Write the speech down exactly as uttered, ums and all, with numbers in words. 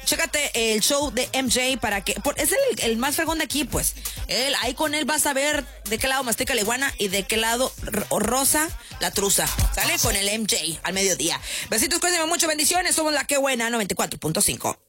Chécate el show de M J para que... Por, es el, el más fregón de aquí, pues. Él, ahí con él vas a ver de qué lado mastica la iguana y de qué lado r- rosa la truza. ¿Sale? Con el M J al mediodía. Besitos, cuídense mucho, bendiciones. Somos La Que Buena noventa y cuatro punto cinco.